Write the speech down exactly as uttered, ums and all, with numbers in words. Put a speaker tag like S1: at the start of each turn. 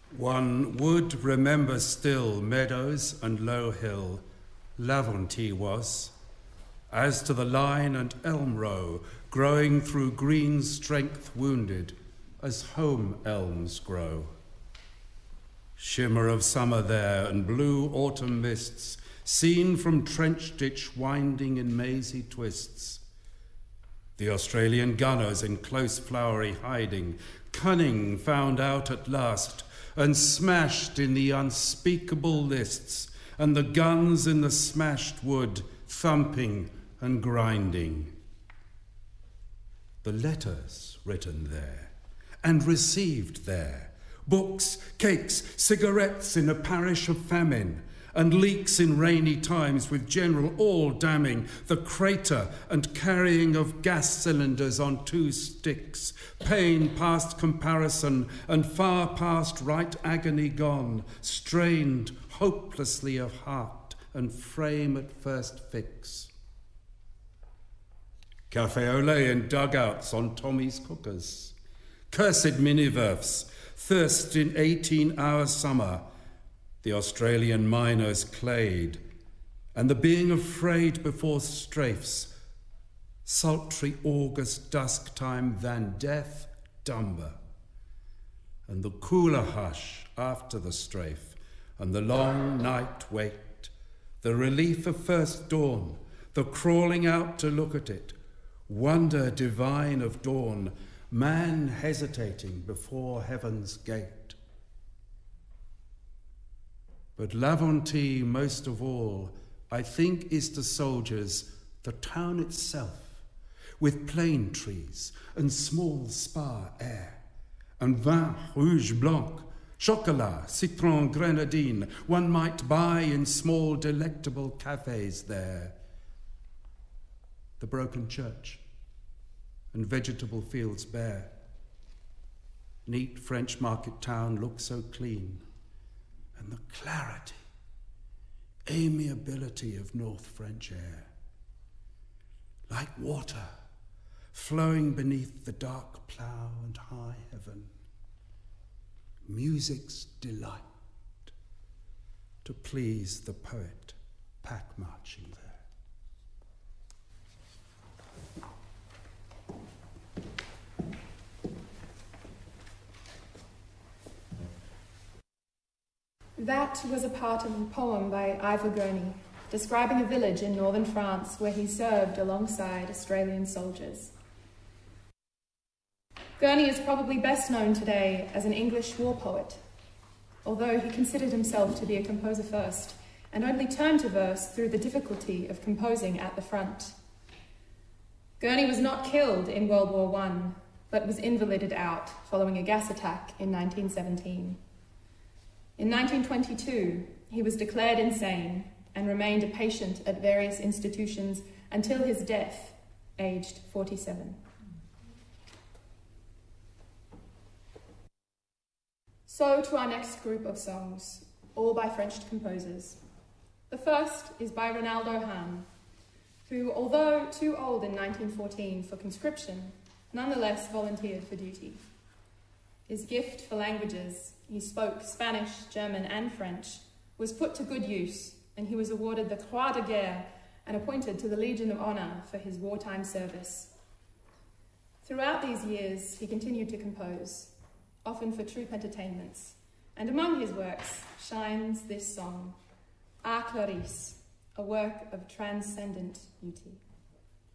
S1: One would remember still meadows and low hill, Laventie was, as to the line and elm row, growing through green strength wounded, as home elms grow. Shimmer of summer there and blue autumn mists, seen from trench ditch winding in mazy twists. The Australian gunners in close flowery hiding, cunning found out at last, and smashed in the unspeakable lists, and the guns in the smashed wood thumping and grinding. The letters written there and received there, books, cakes, cigarettes in a parish of famine, and leaks in rainy times with general all damning, the crater and carrying of gas cylinders on two sticks, pain past comparison and far past right agony gone, strained hopelessly of heart and frame at first fix. Café au lait in dugouts on Tommy's cookers, cursed miniverfs, thirst in eighteen-hour summer, the Australian miners clayed, and the being afraid before strafes, sultry August dusk time than death dumber, and the cooler hush after the strafe, and the long night wait, the relief of first dawn, the crawling out to look at it, wonder divine of dawn, man hesitating before heaven's gate. But Laventie, most of all, I think, is to soldiers the town itself, with plane trees and small spa air, and vin rouge blanc, chocolat, citron, grenadine, one might buy in small delectable cafes there. The broken church and vegetable fields bare. Neat French market town looks so clean, and the clarity, amiability of North French air, like water flowing beneath the dark plough and high heaven, music's delight to please the poet pack marching there.
S2: That was a part of a poem by Ivor Gurney, describing a village in northern France where he served alongside Australian soldiers. Gurney is probably best known today as an English war poet, although he considered himself to be a composer first, and only turned to verse through the difficulty of composing at the front. Gurney was not killed in World War One, but was invalided out following a gas attack in nineteen seventeen. In nineteen twenty-two, he was declared insane and remained a patient at various institutions until his death, aged forty-seven. So to our next group of songs, all by French composers. The first is by Reynaldo Hahn, who, although too old in nineteen fourteen for conscription, nonetheless volunteered for duty. His gift for languages, he spoke Spanish, German, and French, was put to good use, and he was awarded the Croix de Guerre and appointed to the Legion of Honor for his wartime service. Throughout these years, he continued to compose, often for troop entertainments, and among his works shines this song, A Clarisse, a work of transcendent beauty.